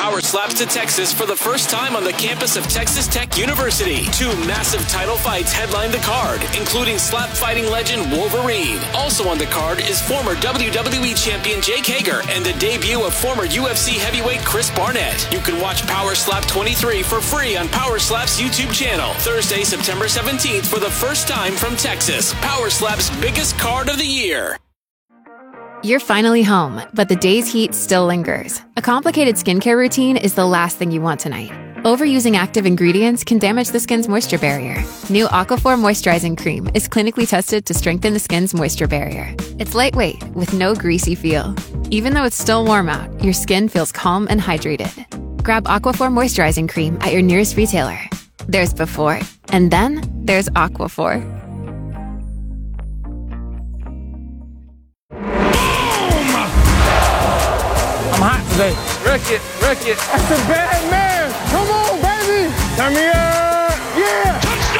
Power Slaps to Texas for the first time on the campus of Texas Tech University. 2 massive title fights headline the card, including slap fighting legend Wolverine. Also on the card is former WWE champion Jake Hager and the debut of former UFC heavyweight Chris Barnett. You can watch Power Slap 23 for free on Power Slap's YouTube channel Thursday, September 17th for the first time from Texas. Power Slap's biggest card of the year. You're finally home, but the day's heat still lingers. A complicated skincare routine is the last thing you want tonight. Overusing active ingredients can damage the skin's moisture barrier. New Aquaphor Moisturizing Cream is clinically tested to strengthen the skin's moisture barrier. It's lightweight, with no greasy feel. Even though it's still warm out, your skin feels calm and hydrated. Grab Aquaphor Moisturizing Cream at your nearest retailer. There's before, and then there's Aquaphor. I'm hot today. Wreck it. That's a bad man. Come on, baby. Turn me up. Yeah.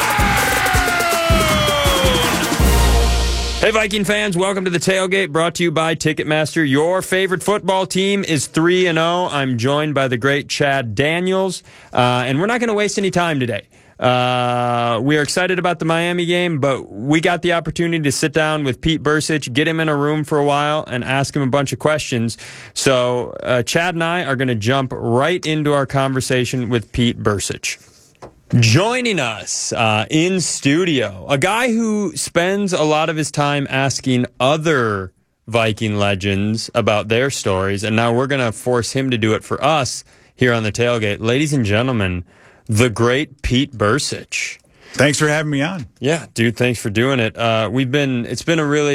Touchdown! Hey, Viking fans. Welcome to the Tailgate, brought to you by Ticketmaster. Your favorite football team is 3-0. I'm joined by the great Chad Daniels, and we're not going to waste any time today. We are excited about the Miami game, but we got the opportunity to sit down with Pete Bercich, get him in a room for a while, and ask him a bunch of questions. So Chad and I are going to jump right into our conversation with Pete Bercich. Joining us in studio, a guy who spends a lot of his time asking other Viking legends about their stories, and now we're going to force him to do it for us here on the Tailgate. Ladies and gentlemen, the great Pete Bercich. Thanks for having me on. Yeah, dude, thanks for doing it. We changed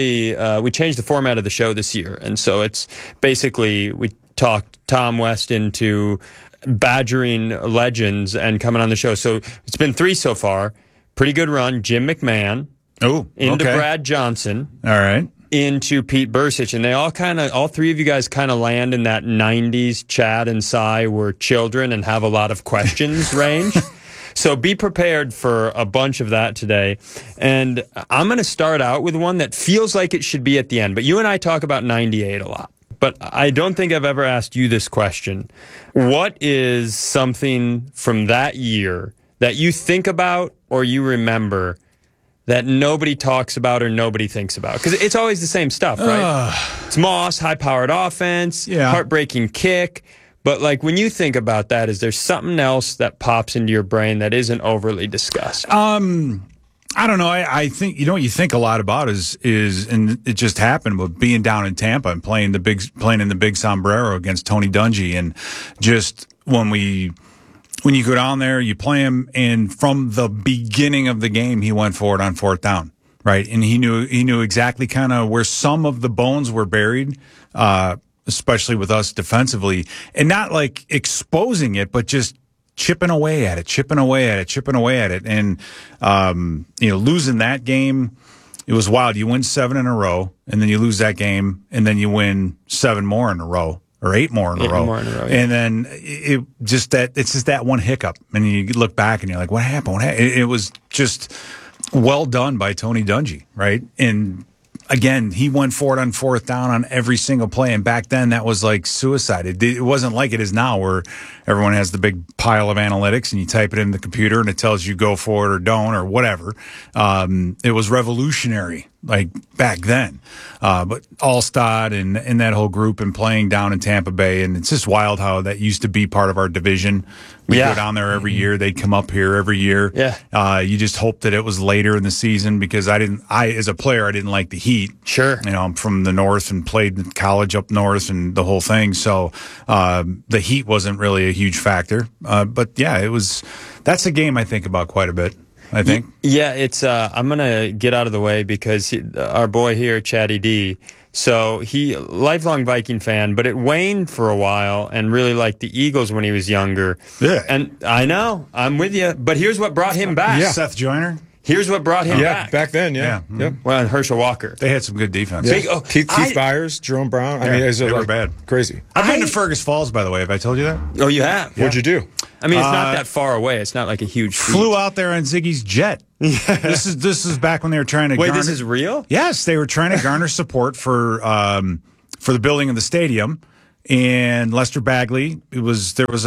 the format of the show this year. And so it's basically, we talked Tom West into badgering legends and coming on the show. So it's been 3 so far. Pretty good run. Jim McMahon. Into Brad Johnson. All right. Into Pete Bercich, and they all 3 of you guys kind of land in that 90s Chad and Cy were children and have a lot of questions range. So be prepared for a bunch of that today. And I'm going to start out with one that feels like it should be at the end, but you and I talk about 98 a lot. But I don't think I've ever asked you this question. What is something from that year that you think about or you remember that nobody talks about or nobody thinks about? Because it's always the same stuff, right? It's Moss, high-powered offense, heartbreaking kick. But like when you think about that, is there something else that pops into your brain that isn't overly discussed? I don't know. I think, what you think a lot about is, and it just happened, but being down in Tampa and playing in the big sombrero against Tony Dungy, and just when you go down there, you play him, and from the beginning of the game, he went for it on 4th down, right? And he knew exactly kind of where some of the bones were buried, especially with us defensively, and not like exposing it, but just chipping away at it. And, losing that game, it was wild. You win 7 in a row, and then you lose that game, and then you win 7 more in a row. Or 8 more in a row. And then it's just that one hiccup. And you look back and you're like, what happened? It was just well done by Tony Dungy, right? And again, he went for it on 4th down on every single play. And back then, that was like suicide. It wasn't like it is now, where everyone has the big pile of analytics and you type it in the computer and it tells you go for it or don't or whatever. It was revolutionary, like back then. But Alstad and that whole group and playing down in Tampa Bay. And it's just wild how that used to be part of our division. We go down there every year. They'd come up here every year. Yeah. You just hope that it was later in the season, because as a player, I didn't like the heat. Sure. I'm from the north and played in college up north and the whole thing. So the heat wasn't really a huge factor. But yeah, that's a game I think about quite a bit, I think. Yeah, it's I'm going to get out of the way because our boy here, Chatty D, so he lifelong Viking fan, but it waned for a while and really liked the Eagles when he was younger. Yeah. And I know, I'm with you, but here's what brought him back. Yeah. Seth Joyner. Here's what brought him back. Back then, yeah. Yep. Well, and Herschel Walker. They had some good defense. Yeah. Keith Byers, Jerome Brown. They were bad. Crazy. I've been to Fergus Falls, by the way. Have I told you that? Oh, you have? What'd you do? I mean, it's not that far away. It's not like a huge feat. Flew out there on Ziggy's jet. This is back when they were trying to Wait, this is real? Yes, they were trying to garner support for the building of the stadium. and Lester Bagley. There was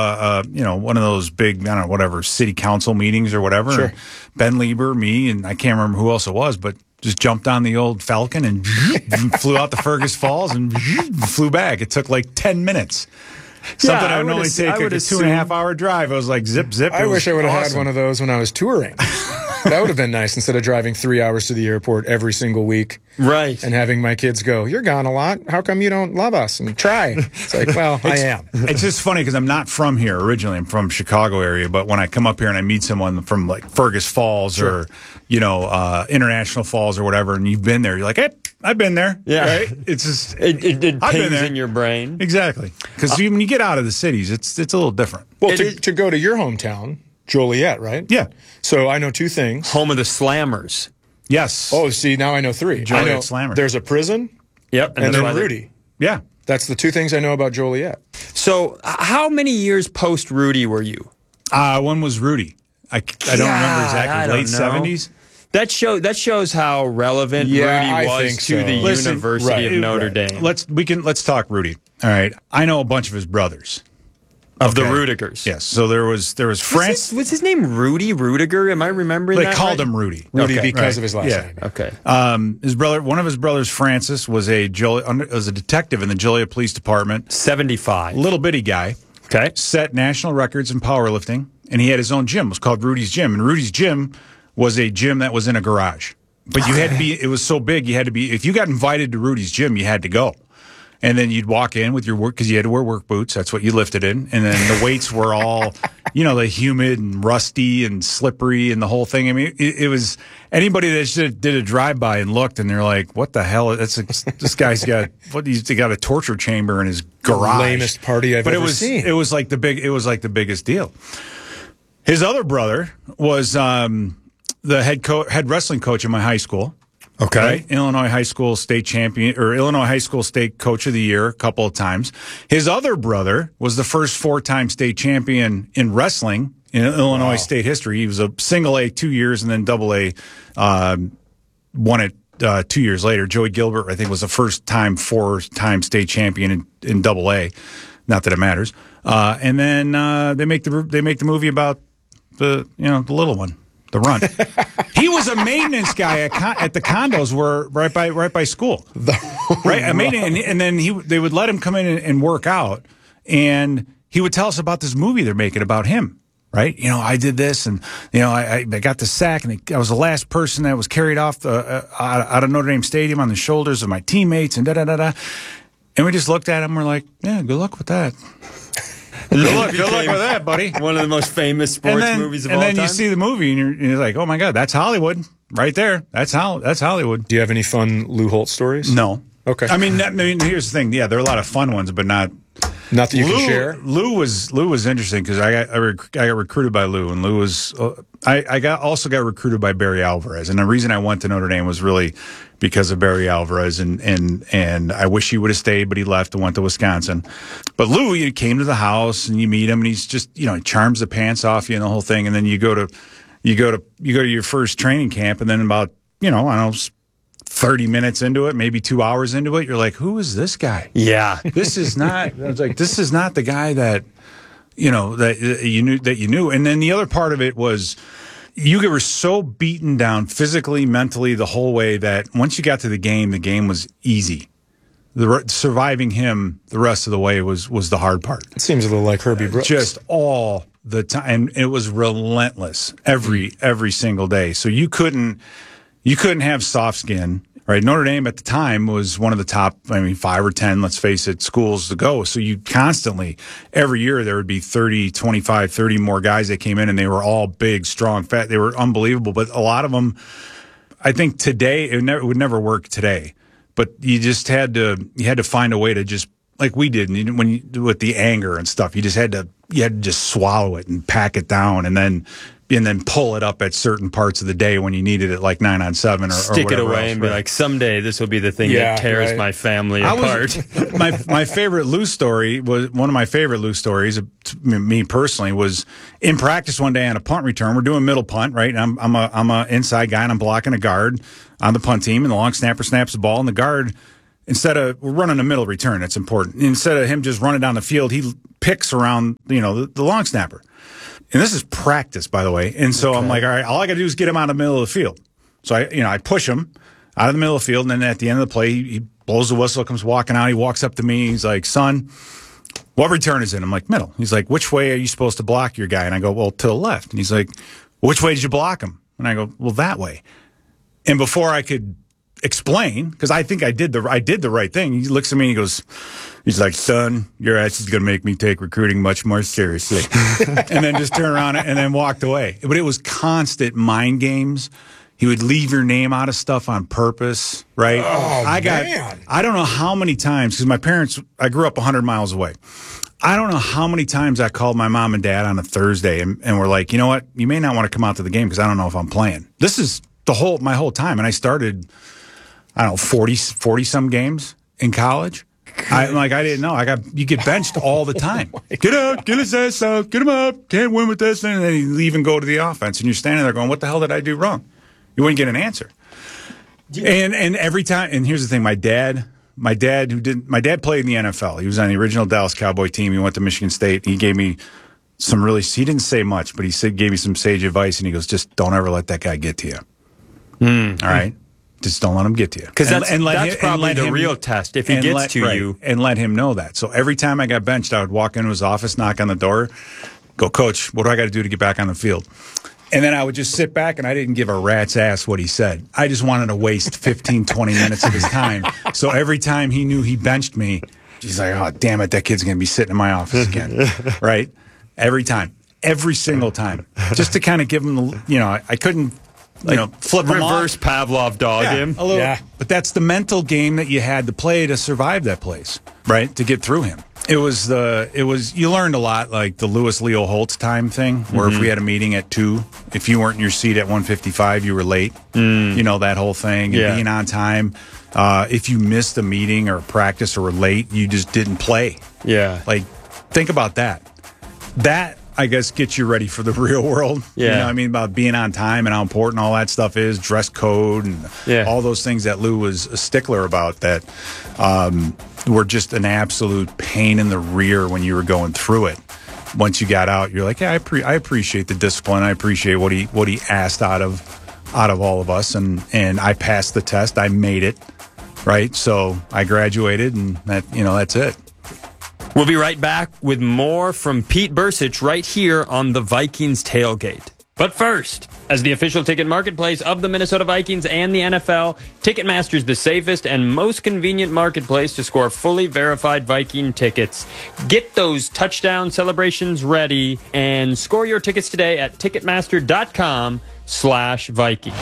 a one of those big, I don't know, whatever, city council meetings or whatever. Sure. And Ben Lieber, me, and I can't remember who else it was, but just jumped on the old Falcon and flew out to Fergus Falls and flew back. It took like 10 minutes. Something I would only take like a 2.5 hour drive. I was like, zip, zip. I wish I would have had one of those when I was touring. That would have been nice instead of driving 3 hours to the airport every single week. Right. And having my kids go, "You're gone a lot. How come you don't love us and try?" It's like, well, I am. It's just funny because I'm not from here originally. I'm from Chicago area. But when I come up here and I meet someone from like Fergus Falls or, International Falls or whatever, and you've been there, you're like, hey, I've been there. Yeah. Right? It's just, it I've been pings there. in your brain. Exactly. Because when you get out of the cities, it's a little different. Well, to go to your hometown, Joliet, right? Yeah. So I know two things. Home of the Slammers. Yes. Oh, see, now I know three. Joliet I know Slammers. There's a prison, Yep. and that's then why they- Rudy. Yeah. That's the two things I know about Joliet. So, how many years post Rudy were you? One was Rudy. I don't remember exactly. I don't Late know. 70s. That shows how relevant Yeah, Rudy I was think to so. the Listen, University of Notre Right. Dame. Let's talk Rudy. All right. I know a bunch of his brothers. Of the Okay. Rudigers. Yes. So there was France. Was his name Rudy Rudiger? Am I remembering They that called right? him Rudy. Rudy Okay, because right. of his last Yeah. name. Okay. His brother, one of his brothers, Francis, was a detective in the Joliet Police Department. 75. Little bitty guy. Okay. Set national records in powerlifting, and he had his own gym. It was called Rudy's Gym, and Rudy's Gym was a gym that was in a garage. But you had to be. It was so big, you had to be. If you got invited to Rudy's Gym, you had to go. And then you'd walk in with your work because you had to wear work boots. That's what you lifted in. And then the weights were all, the humid and rusty and slippery and the whole thing. I mean, it was anybody that just did a drive-by and looked and they're like, what the hell? This guy's got he's got a torture chamber in his garage. Lamest party I've ever seen. It was like the biggest deal. His other brother was the head wrestling coach in my high school. Okay. Right? Illinois High School State Champion or Illinois High School State Coach of the Year a couple of times. His other brother was the first 4-time state champion in wrestling in Illinois state history. He was a single A 2 years and then double A won it 2 years later. Joey Gilbert, I think, was the first time 4-time state champion in double A. Not that it matters. And then they make the movie about the little one. The run. He was a maintenance guy at the condos right by school. Right, and then they would let him come in and work out, and he would tell us about this movie they're making about him. Right, I did this, and I got the sack, and I was the last person that was carried off out of Notre Dame Stadium on the shoulders of my teammates, and da-da-da-da. And we just looked at him. We're like, yeah, good luck with that. Good luck with that, buddy. One of the most famous sports movies of all time. And then you see the movie, and you're like, oh my God, that's Hollywood right there. That's Hollywood. Do you have any fun Lou Holtz stories? No. Okay. I mean, here's the thing. Yeah, there are a lot of fun ones, but not. Not that you can share. Lou was interesting because I got recruited by Lou, and Lou was I also got recruited by Barry Alvarez, and the reason I went to Notre Dame was really because of Barry Alvarez, and I wish he would have stayed, but he left and went to Wisconsin. But Lou, you came to the house and you meet him, and he's just he charms the pants off you and the whole thing, and then you go to your first training camp, and then about I don't know, 30 minutes into it, maybe 2 hours into it, you're like, who is this guy? Yeah. This is not, I was like, this is not the guy that you knew. And then the other part of it was you were so beaten down physically, mentally, the whole way that once you got to the game was easy. Surviving him the rest of the way was the hard part. It seems a little like Herbie Brooks. Just all the time. And it was relentless every single day. So you couldn't have soft skin, right? Notre Dame at the time was one of the top, 5 or 10, let's face it, schools to go. So you constantly, every year there would be 30, 25, 30 more guys that came in, and they were all big, strong, fat. They were unbelievable. But a lot of them, I think today, it would never work today. But you just had to find a way to just, like we did with the anger and stuff, you had to just swallow it and pack it down and then pull it up at certain parts of the day when you needed it, like 9-on-7 or stick it away else, and be right? like, someday this will be the thing that tears my family apart. My favorite Lou story was one of my favorite Lou stories. Me personally was in practice one day on a punt return. We're doing middle punt, right? And I'm a inside guy and I'm blocking a guard on the punt team, and the long snapper snaps the ball, and the guard we're running a middle return. That's important. Instead of him just running down the field, he picks around, the long snapper. And this is practice, by the way. And so I'm like, all right, all I got to do is get him out of the middle of the field. So I push him out of the middle of the field. And then at the end of the play, he blows the whistle, comes walking out. He walks up to me. He's like, son, what return is it? I'm like, middle. He's like, which way are you supposed to block your guy? And I go, well, to the left. And he's like, which way did you block him? And I go, well, that way. And before I could explain, because I think I did the right thing, he looks at me and he's like, son, your ass is going to make me take recruiting much more seriously. And then just turned around and then walked away. But it was constant mind games. He would leave your name out of stuff on purpose, right? Oh, man. I don't know how many times, because I grew up 100 miles away. I don't know how many times I called my mom and dad on a Thursday and were like, you know what? You may not want to come out to the game because I don't know if I'm playing. This is my whole time. And I started, I don't know, 40 some games in college. I didn't know. You get benched all the time. Get out, get his ass out, get him up, can't win with this. And then you leave and go to the offense. And you're standing there going, what the hell did I do wrong? You wouldn't get an answer. And every time, and here's the thing, my dad played in the NFL. He was on the original Dallas Cowboy team. He went to Michigan State. He gave me he didn't say much, but he gave me some sage advice, and he goes, just don't ever let that guy get to you. All right? Just don't let him get to you. Because that's probably the real test, if he gets to you. And let him know that. So every time I got benched, I would walk into his office, knock on the door, go, Coach, what do I got to do to get back on the field? And then I would just sit back, and I didn't give a rat's ass what he said. I just wanted to waste 15, 20 minutes of his time. So every time he knew he benched me, he's like, oh, damn it, that kid's going to be sitting in my office again. Right? Every time. Every single time. Just to kind of give him I couldn't, flip him reverse off. Pavlov dog him. A little. Yeah. But that's the mental game that you had to play to survive that place, right? To get through him. It was you learned a lot, like the Lewis Leo Holtz time thing, where if we had a meeting at 2, if you weren't in your seat at 1:55, you were late. That whole thing, and being on time. If you missed a meeting or a practice or were late, you just didn't play. Yeah. Like, think about that. That, I guess, gets you ready for the real world. Yeah. You know what I mean? About being on time and how important all that stuff is, dress code and all those things that Lou was a stickler about that were just an absolute pain in the rear when you were going through it. Once you got out, you're like, yeah, I appreciate the discipline. I appreciate what he asked out of all of us, and I passed the test. I made it, right? So I graduated, and that's it. We'll be right back with more from Pete Bursich right here on the Vikings Tailgate. But first, as the official ticket marketplace of the Minnesota Vikings and the NFL, Ticketmaster is the safest and most convenient marketplace to score fully verified Viking tickets. Get those touchdown celebrations ready and score your tickets today at Ticketmaster.com/Viking.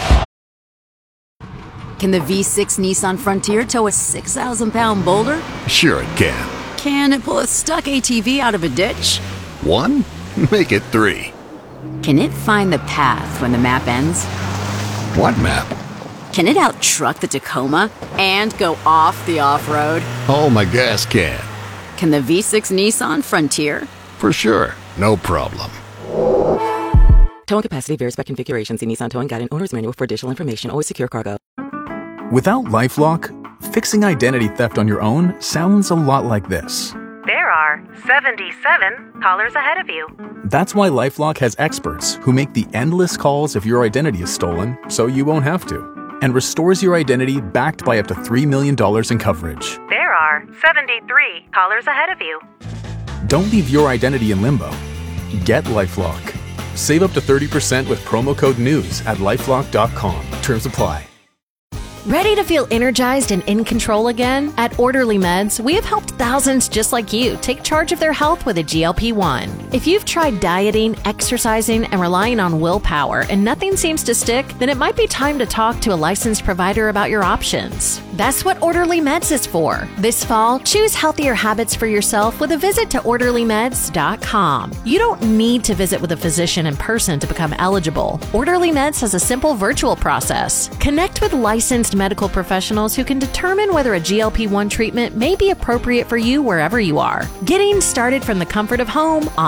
Can the V6 Nissan Frontier tow a 6,000-pound boulder? Sure it can. Can it pull a stuck ATV out of a ditch? 1? Make it 3. Can it find the path when the map ends? What map? Can it out-truck the Tacoma and go off the off-road? Oh, my gas can. Can the V6 Nissan Frontier? For sure. No problem. Towing capacity varies by configuration. See Nissan Towing Guide and Owner's Manual for additional information. Always secure cargo. Without LifeLock, fixing identity theft on your own sounds a lot like this. There are 77 callers ahead of you. That's why LifeLock has experts who make the endless calls if your identity is stolen so you won't have to, and restores your identity backed by up to $3 million in coverage. There are 73 callers ahead of you. Don't leave your identity in limbo. Get LifeLock. Save up to 30% with promo code NEWS at LifeLock.com. Terms apply. Ready to feel energized and in control again? At Orderly Meds, we have helped thousands just like you take charge of their health with a GLP-1. If you've tried dieting, exercising, and relying on willpower and nothing seems to stick, then it might be time to talk to a licensed provider about your options. That's what Orderly Meds is for. This fall, choose healthier habits for yourself with a visit to OrderlyMeds.com. You don't need to visit with a physician in person to become eligible. Orderly Meds has a simple virtual process. Connect with licensed medical professionals who can determine whether a GLP-1 treatment may be appropriate for you wherever you are. Getting started from the comfort of home, online,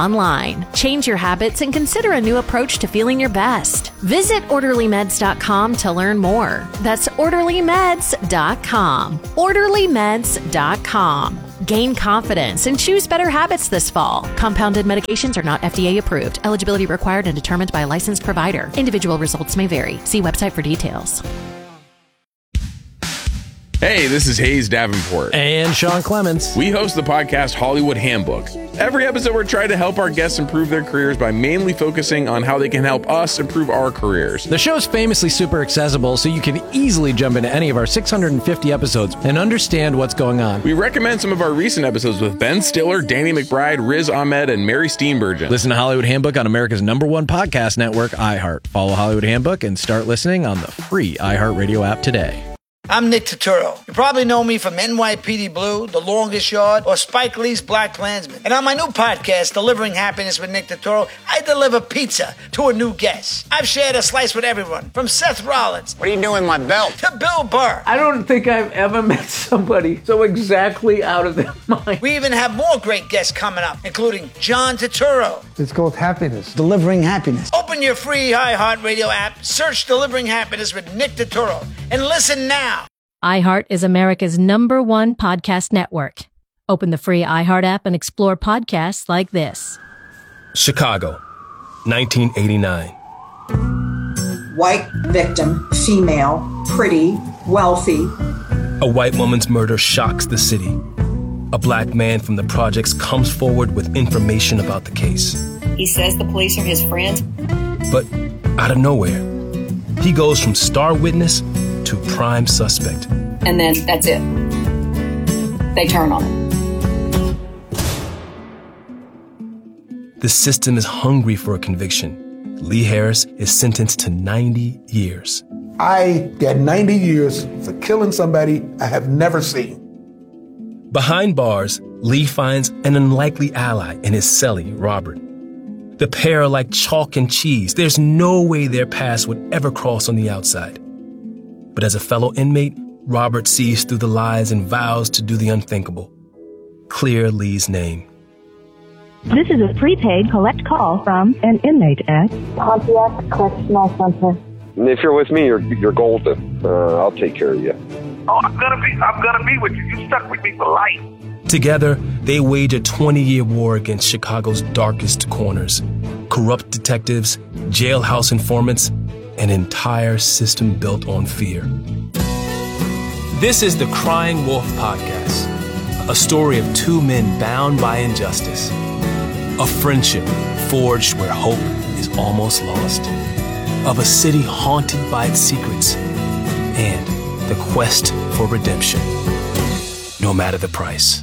online. Change your habits and consider a new approach to feeling your best. Visit OrderlyMeds.com to learn more. That's OrderlyMeds.com. OrderlyMeds.com. Gain confidence and choose better habits this fall. Compounded medications are not FDA approved. Eligibility required and determined by a licensed provider. Individual results may vary. See website for details. Hey, this is Hayes Davenport. And Sean Clements. We host the podcast Hollywood Handbook. Every episode, we're trying to help our guests improve their careers by mainly focusing on how they can help us improve our careers. The show's famously super accessible, so you can easily jump into any of our 650 episodes and understand what's going on. We recommend some of our recent episodes with Ben Stiller, Danny McBride, Riz Ahmed, and Mary Steenburgen. Listen to Hollywood Handbook on America's #1 podcast network, iHeart. Follow Hollywood Handbook and start listening on the free iHeartRadio app today. I'm Nick Turturro. You probably know me from NYPD Blue, The Longest Yard, or Spike Lee's Black Klansman. And on my new podcast, Delivering Happiness with Nick Turturro, I deliver pizza to a new guest. I've shared a slice with everyone, from Seth Rollins. What are you doing with my belt? To Bill Burr. I don't think I've ever met somebody so exactly out of their mind. We even have more great guests coming up, including John Turturro. It's called Happiness. Delivering Happiness. Open your free iHeartRadio app, search Delivering Happiness with Nick Turturro, and listen now. iHeart is America's #1 podcast network. Open the free iHeart app and explore podcasts like this. Chicago, 1989. White victim, female, pretty, wealthy. A white woman's murder shocks the city. A black man from the projects comes forward with information about the case. He says the police are his friends. But out of nowhere, he goes from star witness to prime suspect. And then that's it. They turn on him. The system is hungry for a conviction. Lee Harris is sentenced to 90 years. I get 90 years for killing somebody I have never seen. Behind bars, Lee finds an unlikely ally in his cellie, Robert. The pair are like chalk and cheese. There's no way their paths would ever cross on the outside. But as a fellow inmate, Robert sees through the lies and vows to do the unthinkable. Clear Lee's name. This is a prepaid collect call from an inmate at Pontiac Correctional Center. If you're with me, you're golden. I'll take care of you. Oh, I'm gonna be with you. You stuck with me for life. Together, they wage a 20-year war against Chicago's darkest corners. Corrupt detectives, jailhouse informants, an entire system built on fear. This is the Crying Wolf Podcast, a story of two men bound by injustice, a friendship forged where hope is almost lost, of a city haunted by its secrets, and the quest for redemption, no matter the price.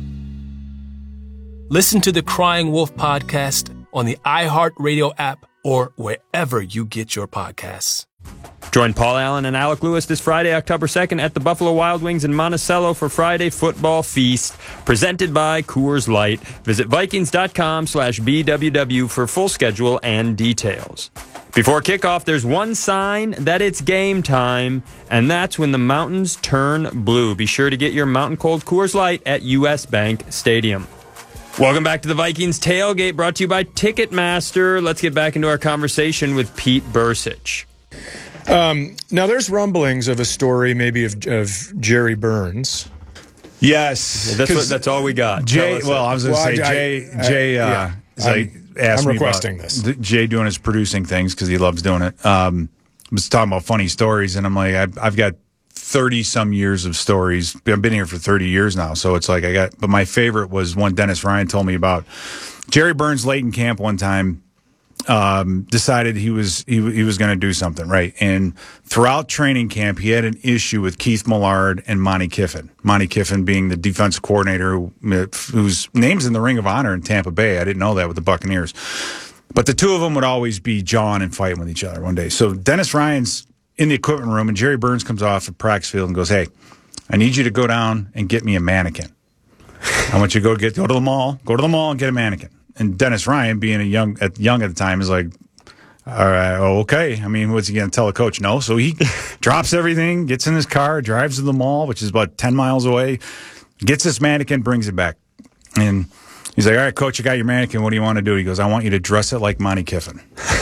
Listen to the Crying Wolf Podcast on the iHeartRadio app or wherever you get your podcasts. Join Paul Allen and Alec Lewis this Friday, October 2nd at the Buffalo Wild Wings in Monticello for Friday Football Feast, presented by Coors Light. Visit Vikings.com/BWW for full schedule and details. Before kickoff, there's one sign that it's game time, and that's when the mountains turn blue. Be sure to get your Mountain Cold Coors Light at US Bank Stadium. Welcome back to the Vikings Tailgate, brought to you by Ticketmaster. Let's get back into our conversation with Pete Bursich. Now, there's rumblings of a story maybe of Jerry Burns. Yes. That's all we got. Jay, well, I was going to say, Jay asked me about this. Jay doing his producing things because he loves doing it. Was talking about funny stories, and I'm like, I've got 30-some years of stories. I've been here for 30 years now, so it's like but my favorite was one Dennis Ryan told me about. Jerry Burns late in camp one time decided he was going to do something, right? And throughout training camp, he had an issue with Keith Millard and Monty Kiffin. Monty Kiffin being the defensive coordinator whose name's in the Ring of Honor in Tampa Bay. I didn't know that with the Buccaneers. But the two of them would always be jawing and fighting with each other one day. So Dennis Ryan's in the equipment room, and Jerry Burns comes off the practice field and goes, "Hey, I need you to go down and get me a mannequin. I want you to go to the mall and get a mannequin." And Dennis Ryan, being young at the time, is like, "All right, okay." I mean, what's he going to tell the coach? No. So he drops everything, gets in his car, drives to the mall, which is about 10 miles away, gets this mannequin, brings it back. And He's like, all right, coach, you got your mannequin. What do you want to do? He goes, I want you to dress it like Monty Kiffin.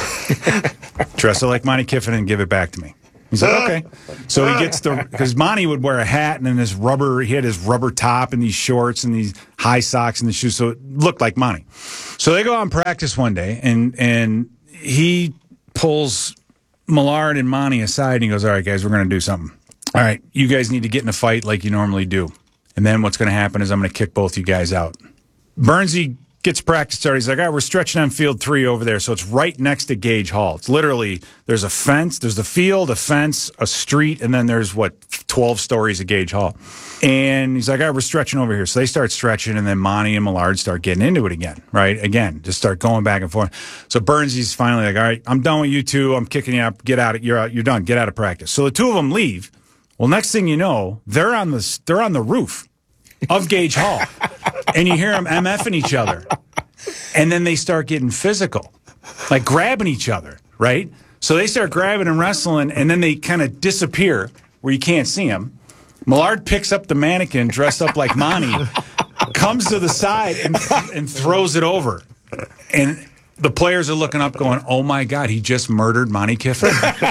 Dress it like Monty Kiffin and give it back to me. He's like, okay. So he gets because Monty would wear a hat and then he had his rubber top and these shorts and these high socks and the shoes. So it looked like Monty. So they go out and practice one day and he pulls Millard and Monty aside and he goes, all right, guys, we're going to do something. All right, you guys need to get in a fight like you normally do. And then what's going to happen is I'm going to kick both you guys out. Bernsey gets practice started. He's like, all right, we're stretching on field 3 over there. So it's right next to Gage Hall. It's literally, there's a fence, there's the field, a fence, a street, and then there's, 12 stories of Gage Hall. And he's like, all right, we're stretching over here. So they start stretching, and then Monty and Millard start getting into it again, right? Again, just start going back and forth. So Bernsey's finally like, all right, I'm done with you two. I'm kicking you up. Get out. You're done. Get out of practice. So the two of them leave. Well, next thing you know, they're on the roof of Gage Hall, and you hear them MFing each other, and then they start getting physical, like grabbing each other, right? So they start grabbing and wrestling, and then they kind of disappear where you can't see them. Millard picks up the mannequin dressed up like Monty, comes to the side and throws it over, and the players are looking up, going, "Oh my God, he just murdered Monty Kiffin."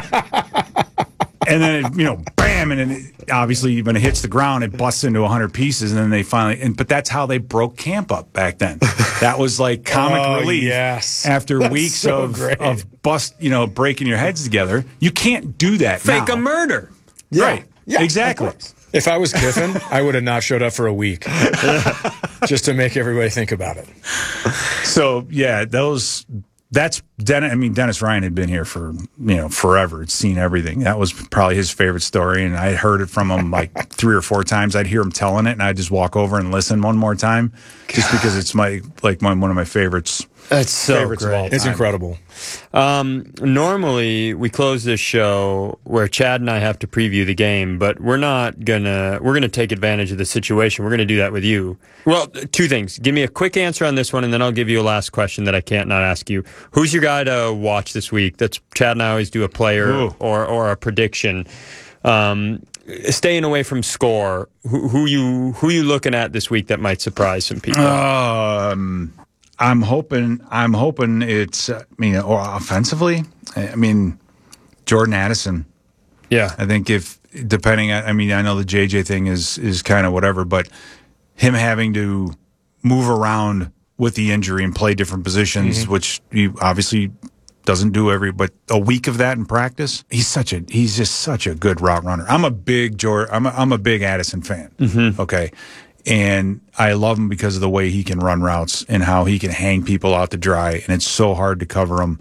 And then, bam, and then obviously when it hits the ground, it busts into 100 pieces, and then they finally, but that's how they broke camp up back then. That was like comic relief. Yes. After That's weeks so of great. breaking your heads together. You can't do that Fake now. a murder. Yeah. Right. Yeah, exactly. If I was Kiffin, I would have not showed up for a week just to make everybody think about it. So, yeah, that's Dennis. I mean, Dennis Ryan had been here for forever. Had seen everything. That was probably his favorite story, and I heard it from him like 3 or 4 times. I'd hear him telling it, and I'd just walk over and listen one more time, just because it's one of my favorites. That's so great. Of all time. It's incredible. Normally, we close this show where Chad and I have to preview the game, but we're going to take advantage of the situation. We're going to do that with you. Well, 2 things. Give me a quick answer on this one, and then I'll give you a last question that I can't not ask you. Who's your guy to watch this week? That's Chad and I always do a player or a prediction. Staying away from score, who you looking at this week that might surprise some people? I'm hoping it's or offensively. I mean, Jordan Addison. Yeah, I think I know the JJ thing is kind of whatever, but him having to move around with the injury and play different positions, which he obviously doesn't do but a week of that in practice, he's just such a good route runner. I'm a big Addison fan. Okay. And I love him because of the way he can run routes and how he can hang people out to dry, and it's so hard to cover him.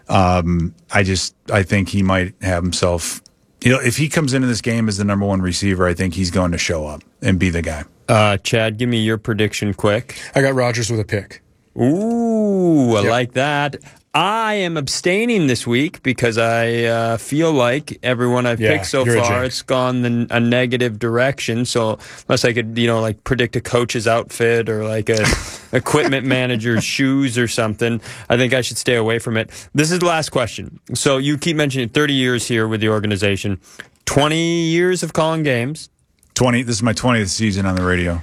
I think he might have himself. If he comes into this game as the number 1 receiver, I think he's going to show up and be the guy. Chad, give me your prediction quick. I got Rodgers with a pick. Ooh, I like that. I am abstaining this week because I feel like everyone I've picked so far, it's gone a negative direction. So unless I could, predict a coach's outfit or like a equipment manager's shoes or something, I think I should stay away from it. This is the last question. So you keep mentioning 30 years here with the organization, 20 years of calling games. 20. This is my 20th season on the radio.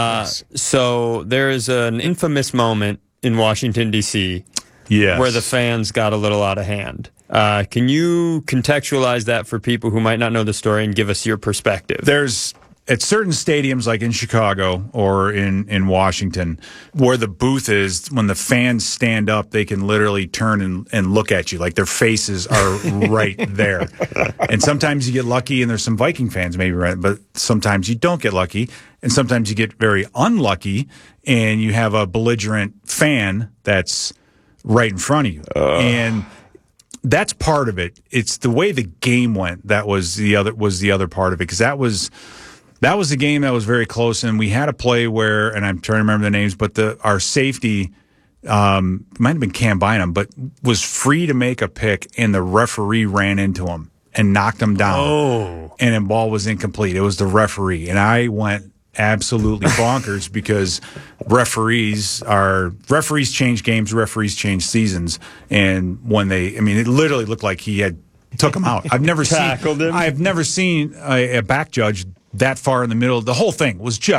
So there is an infamous moment in Washington, D.C., yes, where the fans got a little out of hand. Can you contextualize that for people who might not know the story and give us your perspective? There's at certain stadiums like in Chicago or in Washington where the booth is, when the fans stand up, they can literally turn and look at you. Like their faces are right there. And sometimes you get lucky and there's some Viking fans maybe, right? But sometimes you don't get lucky. And sometimes you get very unlucky and you have a belligerent fan that's right in front of you. And that's part of it. It's the way the game went that was the other part of it, because that was a game that was very close, and we had a play where, and I'm trying to remember the names, but our safety might have been Cam Bynum, but was free to make a pick, and the referee ran into him and knocked him down, and the ball was incomplete. It was the referee, and I went absolutely bonkers because referees change games, referees change seasons, and when it literally looked like he had took him out. I've never seen a back judge that far in the middle. The whole thing was just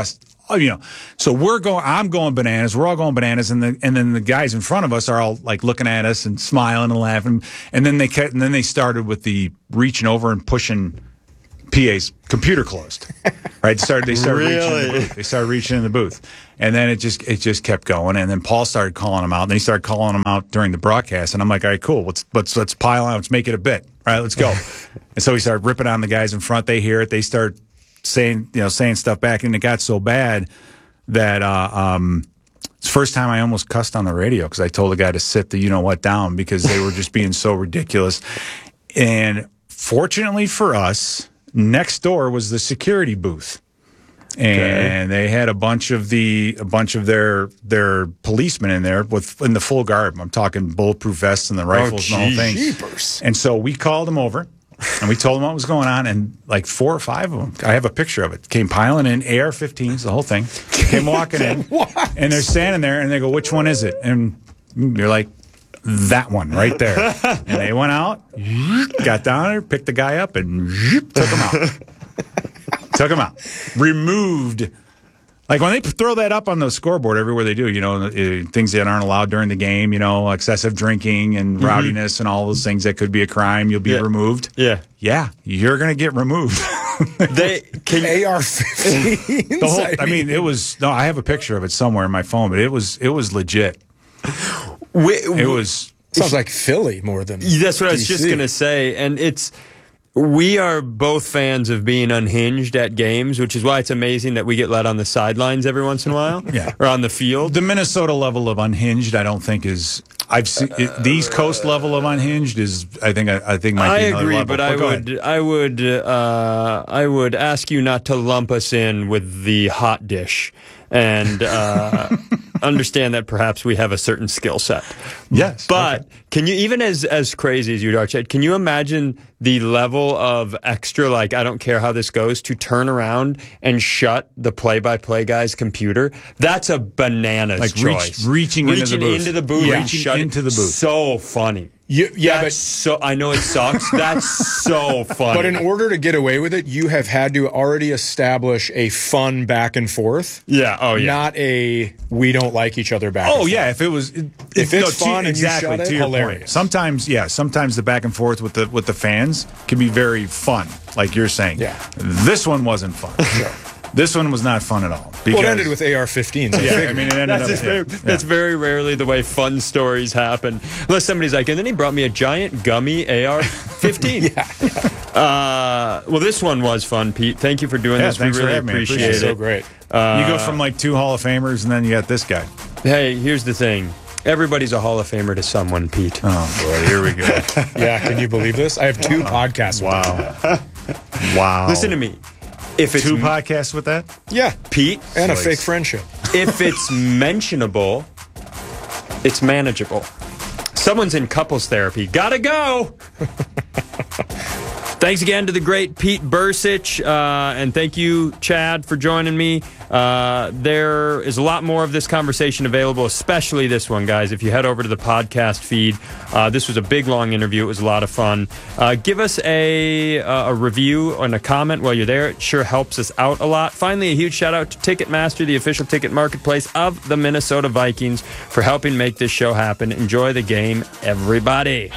So I'm going bananas. We're all going bananas, and then the guys in front of us are all like looking at us and smiling and laughing. And then they started with the reaching over and pushing PA's computer closed. Right? They started Really? reaching in the booth. They started reaching in the booth, and then it just kept going. And then Paul started calling them out. And then he started calling them out during the broadcast. And I'm like, all right, cool. Let's pile on. Let's make it a bit. All right, let's go. And so he started ripping on the guys in front. They hear it. They start saying stuff back, and it got so bad that it's the first time I almost cussed on the radio because I told the guy to sit the you-know-what down because they were just being so ridiculous. And fortunately for us, next door was the security booth. And they had a bunch of their policemen in there in the full garb. I'm talking bulletproof vests and the rifles and the whole thing. Jeepers. And so we called them over. And we told them what was going on, and like 4 or 5 of them, I have a picture of it, came piling in, AR-15s, the whole thing, came walking in, and they're standing there, and they go, which one is it? And you're like, that one right there. And they went out, got down there, picked the guy up, and took him out. Took him out. Removed. Like when they throw that up on the scoreboard everywhere they do, things that aren't allowed during the game, excessive drinking and rowdiness and all those things that could be a crime, you'll be removed. Yeah. Yeah, you're going to get removed. AR-15s? It was, I have a picture of it somewhere in my phone, but it was legit. It was. Sounds like Philly more than That's what I was DC. just going to say. And we are both fans of being unhinged at games, which is why it's amazing that we get let on the sidelines every once in a while. Yeah. Or on the field. The Minnesota level of unhinged, I don't think is. I've seen the East Coast level of unhinged is. I think might be I another agree, level. but I would ask you not to lump us in with the hot dish, and understand that perhaps we have a certain skill set. Yes, but can you, even as crazy as you are, Chad, can you imagine the level of extra, like, I don't care how this goes, to turn around and shut the play-by-play guy's computer? That's a bananas choice. Reaching into the booth. And shut into the booth. So funny. I know it sucks. That's so funny. But in order to get away with it, you have had to already establish a fun back and forth. Yeah. Oh, yeah. Not a we don't like each other back and forth. Yeah. If it's fun and you shut it, hilarious. Sometimes the back and forth with the fans can be very fun, like you're saying. Yeah. This one wasn't fun. Sure. This one was not fun at all. Well, it ended with AR-15s. Yeah, I mean, it ended That's very rarely the way fun stories happen. Unless somebody's like, and then he brought me a giant gummy AR-15. Well, this one was fun, Pete. Thank you for doing this. We really appreciate it. So great. You go from like 2 Hall of Famers, and then you got this guy. Hey, here's the thing. Everybody's a Hall of Famer to someone, Pete. Oh, boy, here we go. Yeah, can you believe this? I have 2 podcasts. Wow. Listen to me. If it's 2 podcasts with that? Yeah. Pete. And a fake friendship. If it's mentionable, it's manageable. Someone's in couples therapy. Gotta go. Thanks again to the great Pete Bursich, and thank you, Chad, for joining me. There is a lot more of this conversation available, especially this one, guys. If you head over to the podcast feed, this was a big, long interview. It was a lot of fun. Give us a review and a comment while you're there. It sure helps us out a lot. Finally, a huge shout-out to Ticketmaster, the official ticket marketplace of the Minnesota Vikings, for helping make this show happen. Enjoy the game, everybody.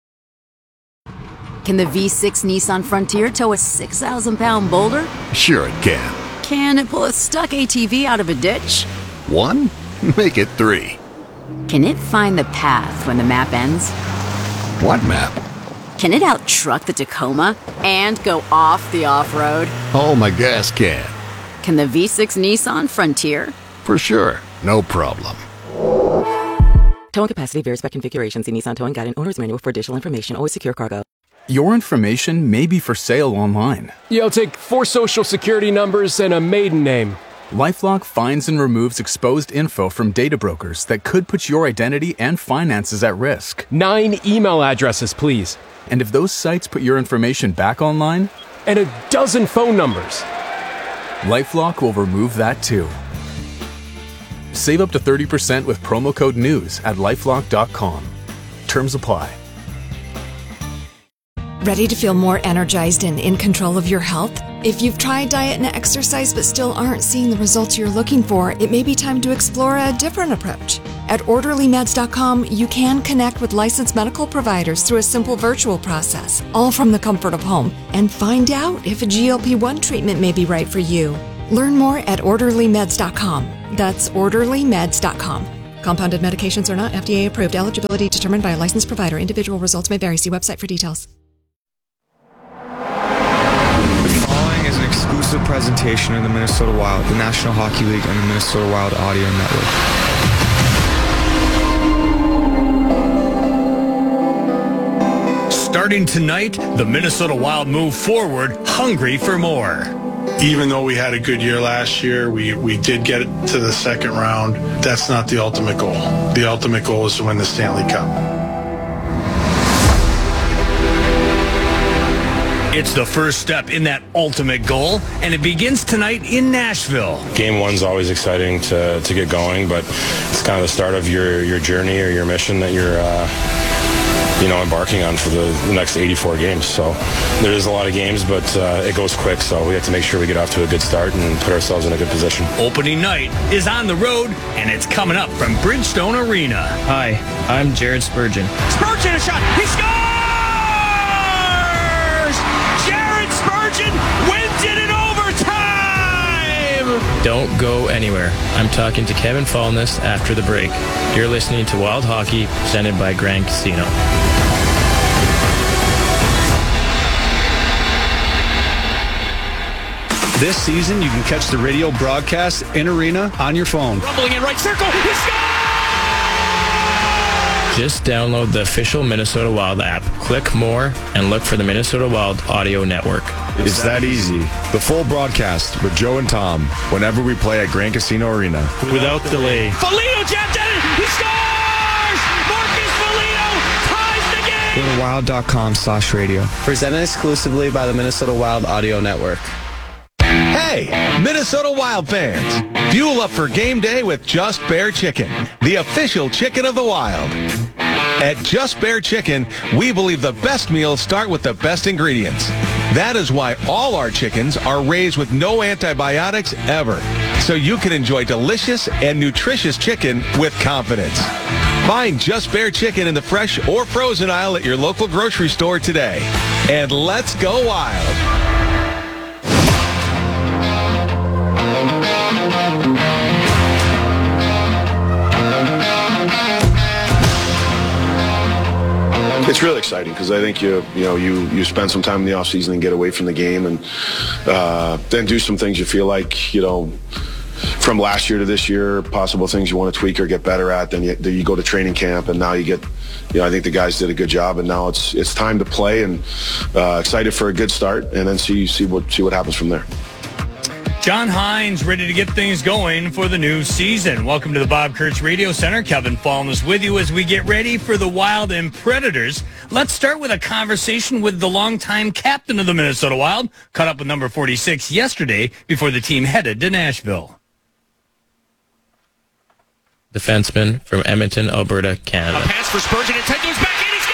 Can the V6 Nissan Frontier tow a 6,000-pound boulder? Sure it can. Can it pull a stuck ATV out of a ditch? 1? Make it 3. Can it find the path when the map ends? What map? Can it out-truck the Tacoma and go off the off-road? Oh, my gas can. Can the V6 Nissan Frontier? For sure. No problem. Towing capacity varies by configuration. See Nissan Towing Guide and Owner's Manual for additional information. Always secure cargo. Your information may be for sale online. Yeah, I'll take 4 social security numbers and a maiden name. LifeLock finds and removes exposed info from data brokers that could put your identity and finances at risk. 9 email addresses, please. And if those sites put your information back online? And a dozen phone numbers. LifeLock will remove that too. Save up to 30% with promo code NEWS at LifeLock.com. Terms apply. Ready to feel more energized and in control of your health? If you've tried diet and exercise but still aren't seeing the results you're looking for, it may be time to explore a different approach. At OrderlyMeds.com, you can connect with licensed medical providers through a simple virtual process, all from the comfort of home, and find out if a GLP-1 treatment may be right for you. Learn more at OrderlyMeds.com. That's OrderlyMeds.com. Compounded medications are not FDA approved. Eligibility determined by a licensed provider. Individual results may vary. See website for details. Exclusive presentation of the Minnesota Wild, the National Hockey League, and the Minnesota Wild Audio Network. Starting tonight, the Minnesota Wild move forward, hungry for more. Even though we had a good year last year, we did get to the second round. That's not the ultimate goal. The ultimate goal is to win the Stanley Cup. It's the first step in that ultimate goal, and it begins tonight in Nashville. Game one's always exciting to get going, but it's kind of the start of your journey or your mission that you're embarking on for the next 84 games. So there is a lot of games, but it goes quick, so we have to make sure we get off to a good start and put ourselves in a good position. Opening night is on the road, and it's coming up from Bridgestone Arena. Hi, I'm Jared Spurgeon. Spurgeon, a shot! He scores! Jared Spurgeon wins it in overtime! Don't go anywhere. I'm talking to Kevin Fallness after the break. You're listening to Wild Hockey, presented by Grand Casino. This season, you can catch the radio broadcast in arena on your phone. Rumbling in right circle, he scores! Just download the official Minnesota Wild app, click more, and look for the Minnesota Wild Audio Network. It's that easy. The full broadcast with Joe and Tom whenever we play at Grand Casino Arena. Without delay. Foligno jabbed at it! He scores! Marcus Foligno ties the game! Go to wild.com/radio. Presented exclusively by the Minnesota Wild Audio Network. Hey, Minnesota Wild fans. Fuel up for game day with Just Bear Chicken, the official chicken of the Wild. At Just Bear Chicken, we believe the best meals start with the best ingredients. That is why all our chickens are raised with no antibiotics ever, so you can enjoy delicious and nutritious chicken with confidence. Find Just Bear Chicken in the fresh or frozen aisle at your local grocery store today. And let's go wild. It's really exciting because I think you spend some time in the off season and get away from the game, and then do some things you feel like from last year to this year, possible things you want to tweak or get better at. Then you go to training camp, and now you get. I think the guys did a good job, and now it's time to play, and excited for a good start, and then see what happens from there. John Hines ready to get things going for the new season. Welcome to the Bob Kurtz Radio Center. Kevin Fallness with you as we get ready for the Wild and Predators. Let's start with a conversation with the longtime captain of the Minnesota Wild. Caught up with number 46 yesterday before the team headed to Nashville. Defenseman from Edmonton, Alberta, Canada. A pass for Spurgeon, and Ted goes back in, he scores!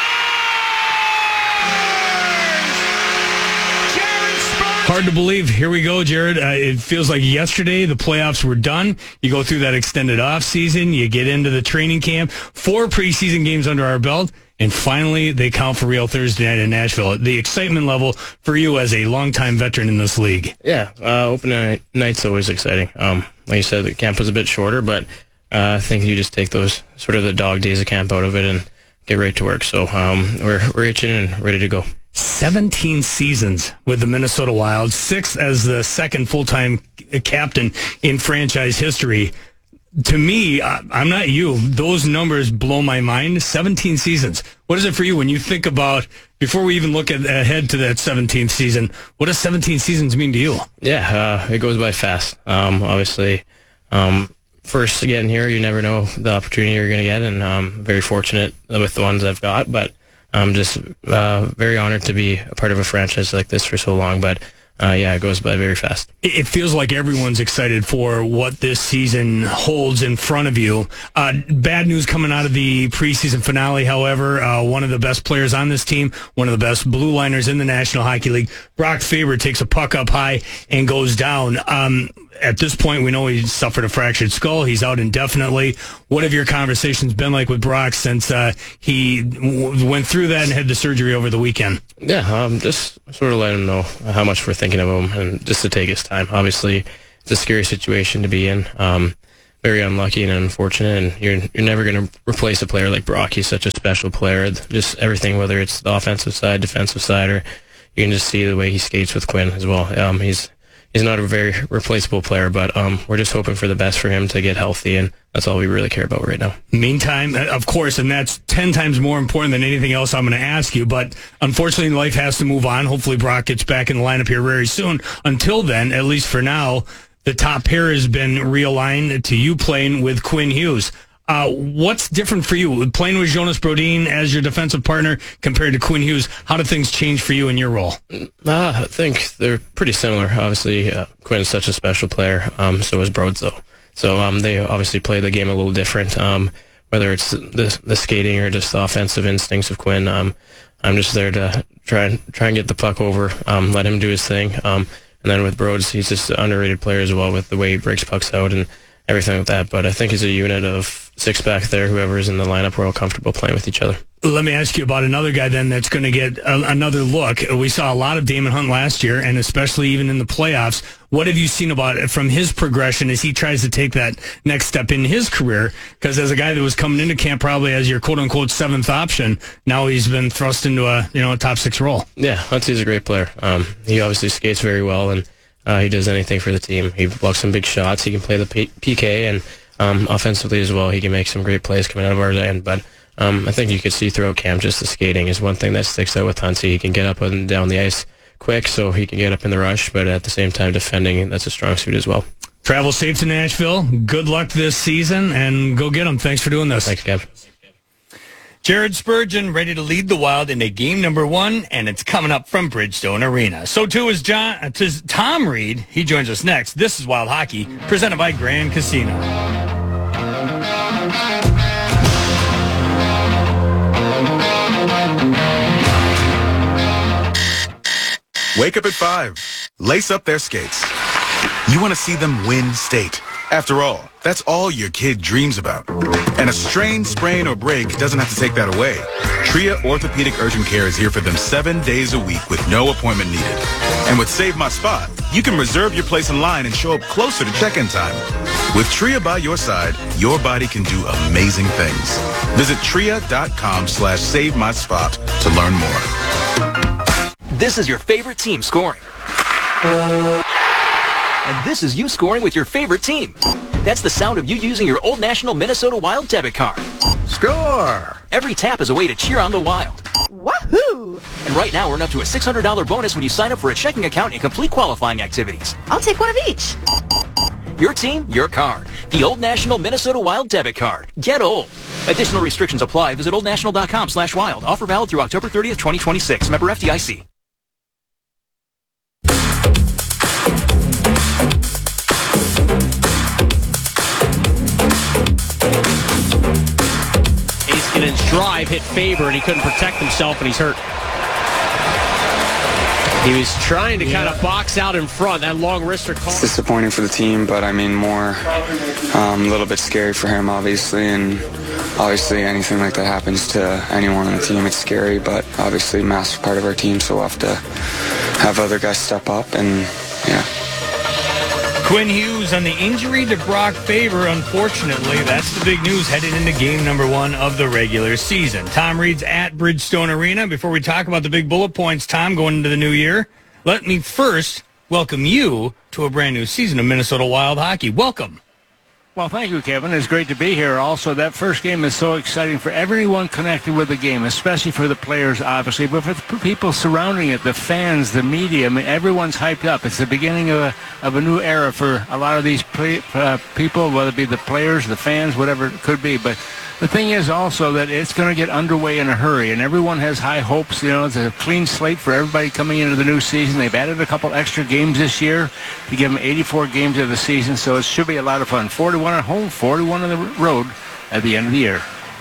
Jared Spurgeon! Hard to believe. Here we go, Jared. It feels like yesterday the playoffs were done. You go through that extended offseason, you get into the training camp, 4 preseason games under our belt, and finally they count for real Thursday night in Nashville. The excitement level for you as a longtime veteran in this league. Yeah, opening night's always exciting. Like you said, the camp was a bit shorter, but I think you just take those sort of the dog days of camp out of it and get right to work. So we're itching and ready to go. 17 seasons with the Minnesota Wild, 6 as the second full-time captain in franchise history. To me, I'm not you. Those numbers blow my mind. 17 seasons. What is it for you when you think about, before we even look ahead to that 17th season, what does 17 seasons mean to you? Yeah, it goes by fast. Obviously, first getting here, you never know the opportunity you're going to get, and I'm very fortunate with the ones I've got, but I'm just very honored to be a part of a franchise like this for so long. But it goes by very fast. It feels like everyone's excited for what this season holds in front of you. Bad news coming out of the preseason finale, however. One of the best players on this team, one of the best blue liners in the National Hockey League, Brock Faber, takes a puck up high and goes down. At this point, we know he suffered a fractured skull. He's out indefinitely. What have your conversations been like with Brock since he went through that and had the surgery over the weekend? Yeah, just sort of let him know how much we're thinking of him and just to take his time. Obviously, it's a scary situation to be in. Very unlucky and unfortunate, and you're never going to replace a player like Brock. He's such a special player. Just everything, whether it's the offensive side, defensive side, or you can just see the way he skates with Quinn as well. He's not a very replaceable player, but we're just hoping for the best for him to get healthy, and that's all we really care about right now. Meantime, of course, and that's 10 times more important than anything else I'm going to ask you, but unfortunately life has to move on. Hopefully Brock gets back in the lineup here very soon. Until then, at least for now, the top pair has been realigned to you playing with Quinn Hughes. What's different for you, playing with Jonas Brodin as your defensive partner compared to Quinn Hughes? How do things change for you in your role? I think they're pretty similar. Obviously, Quinn's such a special player. So is Brods, though. So they obviously play the game a little different. Whether it's the skating or just the offensive instincts of Quinn, I'm just there to try and get the puck over, let him do his thing. And then with Brods, he's just an underrated player as well with the way he breaks pucks out and everything like that. But I think as a unit of six back there, whoever's in the lineup, we're all comfortable playing with each other. Let me ask you about another guy then that's going to get another look. We saw a lot of Damon Hunt last year, and especially even in the playoffs. What have you seen about it from his progression as he tries to take that next step in his career? Because as a guy that was coming into camp probably as your quote-unquote seventh option, now he's been thrust into a top six role. Yeah, Hunt's a great player. He obviously skates very well, and he does anything for the team. He blocks some big shots. He can play the PK, and offensively as well. He can make some great plays coming out of our end. But I think you could see throughout camp just the skating is one thing that sticks out with Hunt. He can get up and down the ice quick, so he can get up in the rush, but at the same time defending, that's a strong suit as well. Travel safe to Nashville. Good luck this season, and go get him. Thanks for doing this. Thanks, Kev. Jared Spurgeon ready to lead the Wild into game number 1, and it's coming up from Bridgestone Arena. So too is Tom Reed. He joins us next. This is Wild Hockey, presented by Grand Casino. Wake up at 5. Lace up their skates. You want to see them win state. After all, that's all your kid dreams about. And a strain, sprain, or break doesn't have to take that away. Tria Orthopedic Urgent Care is here for them 7 days a week with no appointment needed. And with Save My Spot, you can reserve your place in line and show up closer to check-in time. With Tria by your side, your body can do amazing things. Visit tria.com/SaveMySpot to learn more. This is your favorite team scoring. And this is you scoring with your favorite team. That's the sound of you using your Old National Minnesota Wild debit card. Score! Every tap is a way to cheer on the Wild. Woohoo! And right now, earn up to a $600 bonus when you sign up for a checking account and complete qualifying activities. I'll take one of each. Your team, your card. The Old National Minnesota Wild debit card. Get old. Additional restrictions apply. Visit oldnational.com/wild. Offer valid through October 30th, 2026. Member FDIC. His drive hit Faber, and he couldn't protect himself, and he's hurt. He was trying to kind of box out in front. That long wrister call. It's disappointing for the team, but I mean more a little bit scary for him, obviously. And obviously anything like that happens to anyone on the team, it's scary. But obviously massive part of our team, so we'll have to have other guys step up. And yeah. Quinn Hughes on the injury to Brock Faber, unfortunately. That's the big news headed into game number 1 of the regular season. Tom Reed's at Bridgestone Arena. Before we talk about the big bullet points, Tom, going into the new year, let me first welcome you to a brand new season of Minnesota Wild Hockey. Welcome. Well, thank you, Kevin. It's great to be here. Also, that first game is so exciting for everyone connected with the game, especially for the players, obviously, but for the people surrounding it, the fans, the media. I mean, everyone's hyped up. It's the beginning of a new era for a lot of these people, whether it be the players, the fans, whatever it could be. But the thing is also that it's going to get underway in a hurry, and everyone has high hopes. You know, it's a clean slate for everybody coming into the new season. They've added a couple extra games this year to give them 84 games of the season, so it should be a lot of fun. 41 at home, 41 on the road at the end of the year.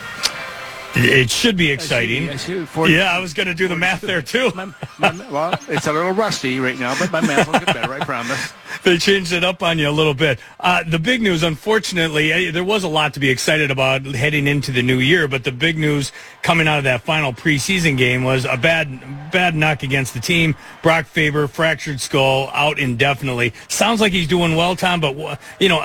It should be exciting. Yeah, I was going to do the math there, too. Well, it's a little rusty right now, but my math will get better, I promise. They changed it up on you a little bit. The big news, unfortunately, there was a lot to be excited about heading into the new year, but the big news coming out of that final preseason game was a bad knock against the team. Brock Faber, fractured skull, out indefinitely. Sounds like he's doing well, Tom, but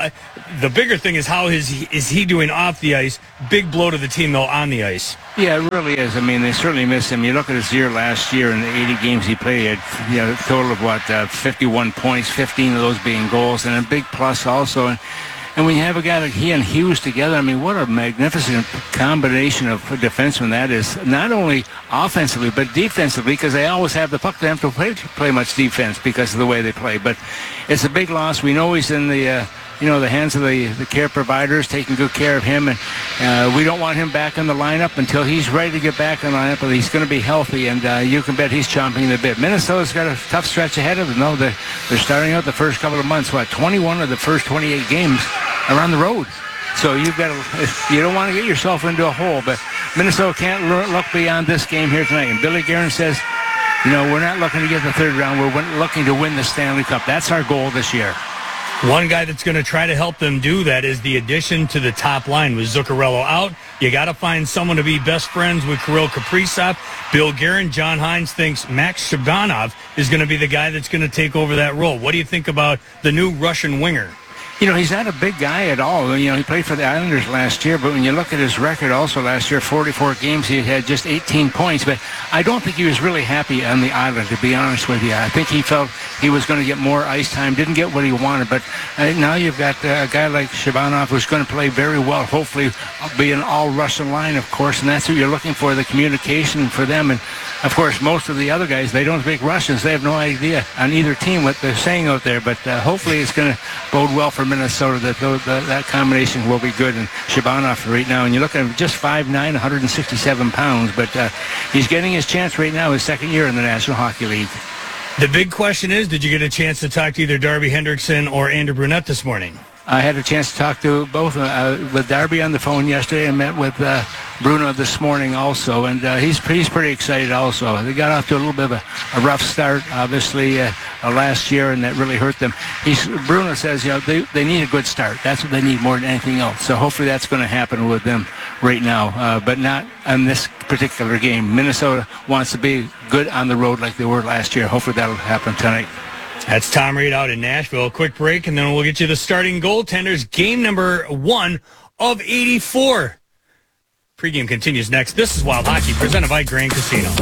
the bigger thing is how is he doing off the ice? Big blow to the team, though, on the ice. Yeah, it really is. I mean, they certainly miss him. You look at his year last year and the 80 games he played, a total of, 51 points, 15 of those being goals, and a big plus also. And when you have a guy like he and Hughes together, I mean, what a magnificent combination of defensemen that is, not only offensively, but defensively, because they always have the puck. They have to play much defense because of the way they play. But it's a big loss. We know he's in the hands of the care providers, taking good care of him. And we don't want him back in the lineup until he's ready to get back in the lineup, but he's going to be healthy, and you can bet he's chomping the bit. Minnesota's got a tough stretch ahead of them. No, they're starting out the first couple of months, 21 of the first 28 games are on the road. So you don't want to get yourself into a hole, but Minnesota can't look beyond this game here tonight. And Billy Guerin says, we're not looking to get the third round. We're looking to win the Stanley Cup. That's our goal this year. One guy that's going to try to help them do that is the addition to the top line. With Zuccarello out, you got to find someone to be best friends with Kirill Kaprizov. Bill Guerin, John Hines thinks Max Shabanov is going to be the guy that's going to take over that role. What do you think about the new Russian winger? He's not a big guy at all. He played for the Islanders last year, but when you look at his record also last year, 44 games, he had just 18 points. But I don't think he was really happy on the island, to be honest with you. I think he felt he was going to get more ice time, didn't get what he wanted. But now you've got a guy like Shabanov who's going to play very well, hopefully be an all-Russian line, of course, and that's what you're looking for, the communication for them. And, of course, most of the other guys, they don't speak Russians. They have no idea on either team what they're saying out there. But hopefully it's going to bode well for Minnesota, that combination will be good. And Shabanov right now, and you look at him, just 5'9", 167 pounds, but he's getting his chance right now, his second year in the National Hockey League. The big question is, did you get a chance to talk to either Darby Hendrickson or Andrew Brunette this morning? I had a chance to talk to both with Darby on the phone yesterday and met with Bruno this morning also, and he's pretty excited also. They got off to a little bit of a rough start, obviously, last year, and that really hurt them. Bruno says, they need a good start. That's what they need more than anything else. So hopefully that's going to happen with them right now, but not on this particular game. Minnesota wants to be good on the road like they were last year. Hopefully that'll happen tonight. That's Tom Reed out in Nashville. A quick break, and then we'll get you the starting goaltenders. Game number 1 of 84. Pregame continues next. This is Wild Hockey, presented by Grand Casino.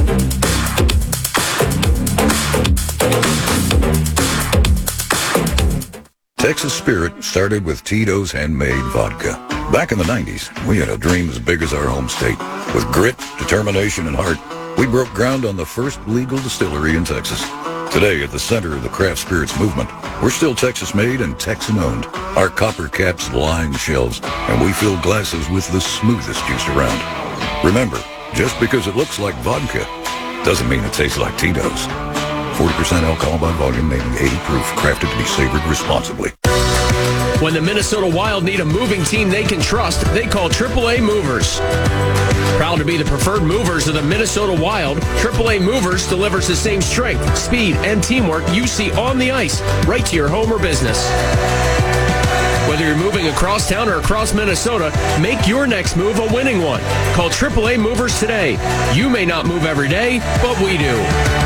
Texas Spirit started with Tito's Handmade Vodka. Back in the 90s, we had a dream as big as our home state. With grit, determination, and heart, we broke ground on the first legal distillery in Texas. Today, at the center of the craft spirits movement, we're still Texas-made and Texan-owned. Our copper caps line shelves, and we fill glasses with the smoothest juice around. Remember, just because it looks like vodka doesn't mean it tastes like Tito's. 40% alcohol by volume, naming 80 proof, crafted to be savored responsibly. When the Minnesota Wild need a moving team they can trust, they call AAA Movers. Proud to be the preferred movers of the Minnesota Wild, AAA Movers delivers the same strength, speed, and teamwork you see on the ice, right to your home or business. Whether you're moving across town or across Minnesota, make your next move a winning one. Call AAA Movers today. You may not move every day, but we do.